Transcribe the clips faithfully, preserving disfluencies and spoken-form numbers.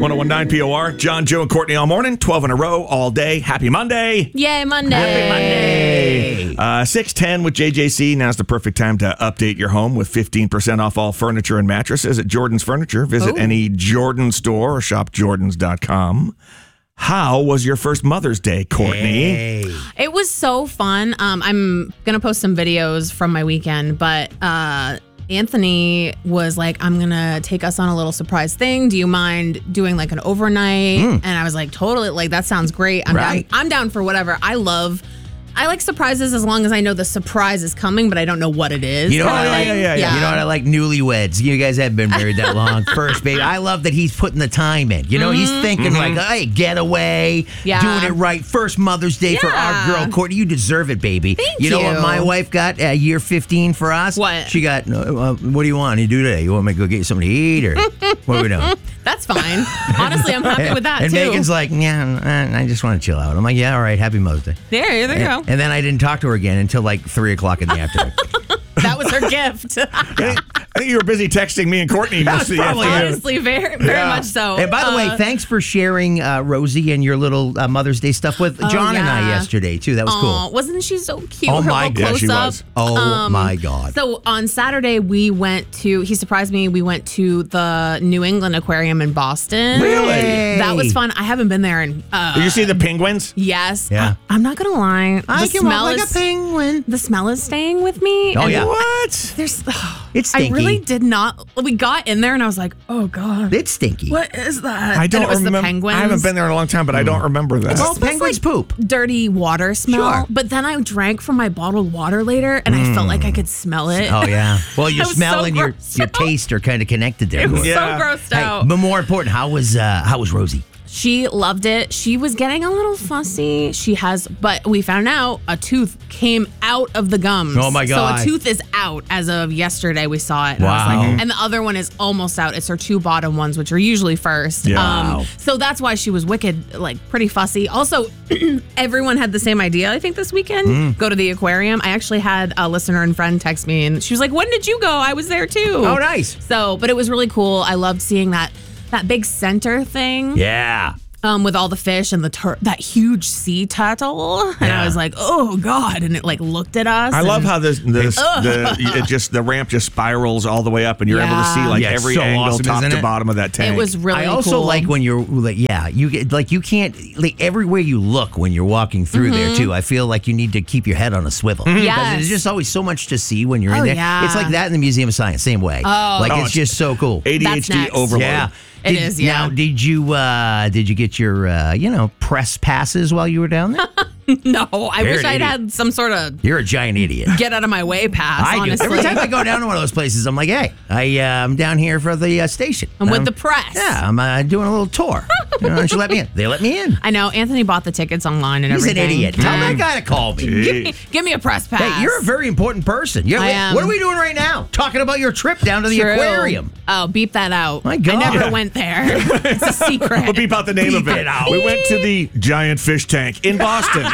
one oh one point nine P O R, John, Joe, and Courtney all morning, twelve in a row, all day. Happy Monday. Yay, Monday. Happy Monday. Uh, six ten with J J C. Now's the perfect time to update your home with fifteen percent off all furniture and mattresses at Jordan's Furniture. Visit Ooh. any Jordan store or shop jordans dot com. How was your first Mother's Day, Courtney? Hey. It was so fun. Um, I'm going to post some videos from my weekend, but uh, Anthony was like, I'm going to take us on a little surprise thing. Do you mind doing like an overnight? Mm. And I was like, totally. Like, that sounds great. I'm Right. down. I'm down for whatever. I love I like surprises as long as I know the surprise is coming, but I don't know what it is. You know what I like? yeah, yeah, yeah. You know what I like? Newlyweds. You guys haven't been married that long. First, baby. I love that he's putting the time in. You know, Mm-hmm. he's thinking like, hey, getaway, Yeah. doing it right. First Mother's Day for our Yeah. girl, Courtney. You deserve it, baby. Thank you. know what you. my wife got at year fifteen for us? What? She got, uh, uh, what do you want to do today? You want me to go get you something to eat or what are we doing? That's fine. Honestly, I'm happy with that and too. Megan's like, yeah, I just want to chill out. I'm like, yeah, all right, happy Mother's Day. there, there you And, go. and then I didn't talk to her again until like three o'clock in the afternoon. That was her gift. I think, I think you were busy texting me and Courtney most of the probably afternoon. Honestly, very, very Yeah. much so. And by the way, Uh, thanks for sharing uh, Rosie and your little uh, Mother's Day stuff with John and I yeah. yesterday, too. That was Aw, cool. wasn't she so cute? Oh, Her my little God. Yeah, she close-up. was. Oh, Um, my God. So on Saturday, we went to, he surprised me, we went to the New England Aquarium in Boston. Really? That was fun. I haven't been there in, uh, Did you see the penguins? yes. Yeah. I, am not going to lie. I the can smell walk like is, a penguin. the smell is staying with me. Oh, and yeah. What? There's, It's I stinky. really did not, we got in there and I was like, oh God. It's stinky. What is that? I don't and it was remember. the penguins. I haven't been there in a long time, but I don't remember that. Well, smells penguins like poop. dirty water smell. Sure. But then I drank from my bottled water later, and I felt like I could smell it. Oh, yeah. Well, your I was smell so and your, grossed your out. taste are kind of connected there. It was Yeah. so grossed Hey, out. but more important, how was uh, how was Rosie? She loved it. She was getting a little fussy. She has, but we found out a tooth came out of the gums. Oh, my God. So a tooth is out as of yesterday. We saw it. And I was Wow. like, and the other one is almost out. It's her two bottom ones, which are usually first. Yeah. Wow. So that's why she was wicked, like pretty fussy. Also, everyone had the same idea, I think, this weekend. Mm. Go to the aquarium. I actually had a listener and friend text me, and she was like, when did you go? I was there too. Oh, nice. So, but it was really cool. I loved seeing that that big center thing. Yeah. Um, with all the fish and the tur- that huge sea turtle, and Yeah. I was like, "Oh God!" And it like looked at us. I and- love how this, this the it just the ramp just spirals all the way up, and you're able to see Yeah. like Yeah, it's every so angle, awesome, top isn't to it? bottom of that tank. It was really. I also cool. like when you're like, yeah, you get like you can't like everywhere you look when you're walking through there too. I feel like you need to keep your head on a swivel. Because Yes. there's just always so much to see when you're Oh, in there. yeah. It's like that in the Museum of Science, same way. Oh. like Oh, it's it's just so cool. A D H D That's next. overload. Yeah. It Did- is, yeah. Now, did you uh, did you get your uh, you know press passes while you were down there? no. I You're wish an I'd idiot. had some sort of You're a giant idiot. get out of my way pass. I do. honestly, Every time I go down to one of those places, I'm like, hey, I, uh, I'm down here for the uh, station. I'm with Um, the press. Yeah, I'm uh, doing a little tour. You know, why don't you let me in? They let me in. I know. Anthony bought the tickets online and He's an everything. idiot. Tell that guy to call me. Jeez. Give me a press pass. Hey, you're a very important person. You're, I am. What are we doing right now? Talking about your trip down to the True. aquarium. Oh, beep that out. My God. I never went there. It's a secret. We'll beep out the name Beep of it. it out. We went to the giant fish tank in Boston.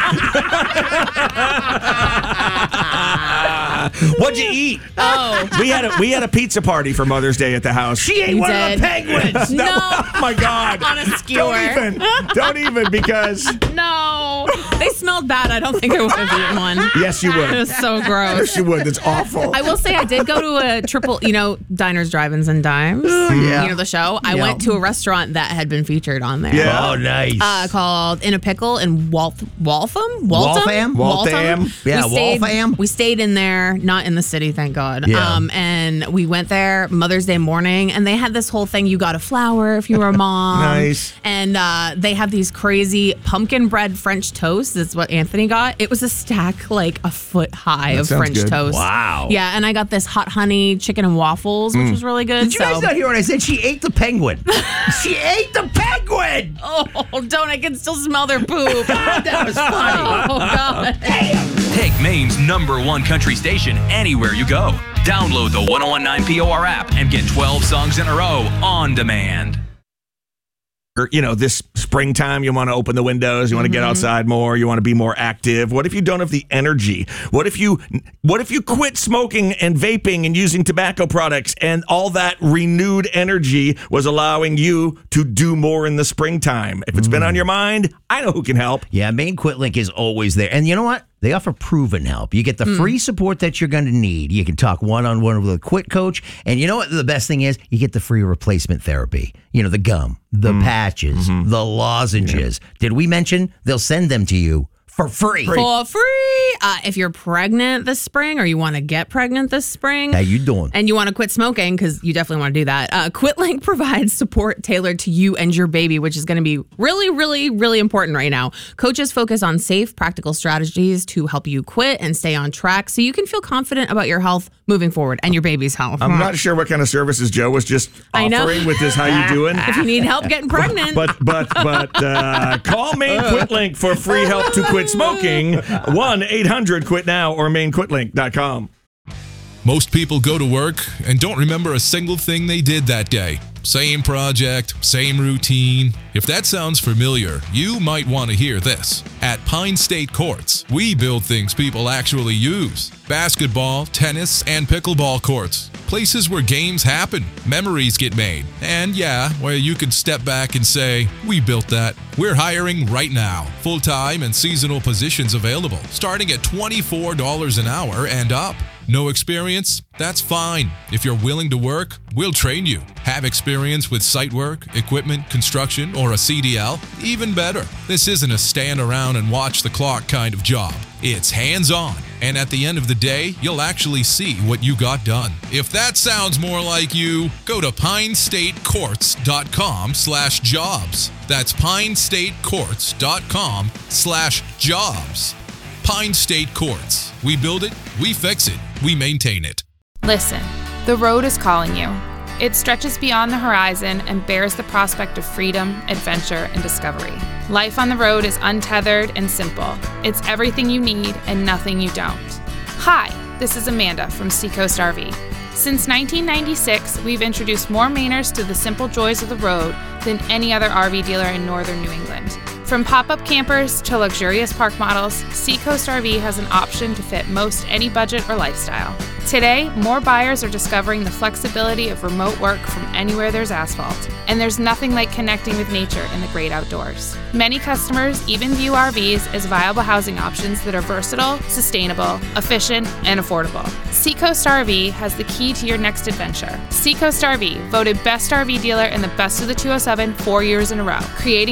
What'd you eat? Oh. We had a we had a pizza party for Mother's Day at the house. She ate You one did. of the penguins. No. Oh my God! On a skewer. Don't even. Don't even because No. They smelled bad. I don't think I would have eaten one. yes, you It would. was so gross. Yes, you would. That's awful. I will say I did go to a triple, you know, Diners, Drive-Ins, and Dimes. yeah. You know the show? I Yeah. went to a restaurant that had been featured on there. Yeah. Oh, nice. Uh, called In a Pickle in Walth- Waltham? Waltham? Waltham. Yeah, we stayed, Waltham. We stayed in there, not in the city, thank God. Yeah. Um, and we went there Mother's Day morning, and they had this whole thing. You got a flower if you were a mom. Nice. And uh, they have these crazy pumpkin bread French toast. That's what Anthony got. It was a stack like a foot high That of sounds French good. toast. Wow. Yeah, and I got this hot honey chicken and waffles, which was really good. Did you so. guys not hear what I said? She ate the penguin. She ate the penguin. Oh, don't! I can still smell their poop. That was funny. Oh God! Take Maine's number one country station anywhere you go. Download the one oh one point nine P O R app and get twelve songs in a row on demand. or, you know, this springtime, you want to open the windows, you want to get outside more, you want to be more active. What if you don't have the energy? What if you what if you quit smoking and vaping and using tobacco products, and all that renewed energy was allowing you to do more in the springtime? If it's been on your mind, I know who can help. Yeah, Maine QuitLink is always there. And you know what? They offer proven help. You get the free support that you're going to need. You can talk one-on-one with a Quit coach. And you know what the best thing is? You get the free replacement therapy. You know, the gum, the mm. patches, mm-hmm. the lozenges. Yeah. Did we mention they'll send them to you for free? For free. Uh, if you're pregnant this spring, or you want to get pregnant this spring. How you doing? And you want to quit smoking, because you definitely want to do that. Uh, QuitLink provides support tailored to you and your baby, which is going to be really, really, really important right now. Coaches focus on safe, practical strategies to help you quit and stay on track so you can feel confident about your health moving forward and your baby's health. I'm not sure what kind of services Joe was just I know. offering with this How You Doing. If you need help getting pregnant. But, but, but uh, call Maine QuitLink for free help to quit smoking. one eight hundred quit now or maine quit link dot com. Most people go to work and don't remember a single thing they did that day. Same project, same routine. If that sounds familiar, you might want to hear this. At Pine State Courts, we build things people actually use. Basketball, tennis, and pickleball courts. Places where games happen, memories get made, and yeah, where you can step back and say, we built that. We're hiring right now. Full-time and seasonal positions available, starting at twenty-four dollars an hour and up. No experience? That's fine. If you're willing to work, we'll train you. Have experience with site work, equipment, construction, or a C D L? Even better. This isn't a stand around and watch the clock kind of job. It's hands-on. And at the end of the day, you'll actually see what you got done. If that sounds more like you, go to pinestatecourts.com slash jobs. That's pinestatecourts.com slash jobs. Pine State Courts. We build it, we fix it, we maintain it. Listen, the road is calling you. It stretches beyond the horizon and bears the prospect of freedom, adventure, and discovery. Life on the road is untethered and simple. It's everything you need and nothing you don't. Hi, this is Amanda from Seacoast R V. Since nineteen ninety-six, we've introduced more Mainers to the simple joys of the road than any other R V dealer in northern New England. From pop-up campers to luxurious park models, Seacoast R V has an option to fit most any budget or lifestyle. Today, more buyers are discovering the flexibility of remote work from anywhere there's asphalt, and there's nothing like connecting with nature in the great outdoors. Many customers even view R Vs as viable housing options that are versatile, sustainable, efficient, and affordable. Seacoast R V has the key to your next adventure. Seacoast R V, voted Best R V Dealer and the Best of the two oh seven four years in a row, creating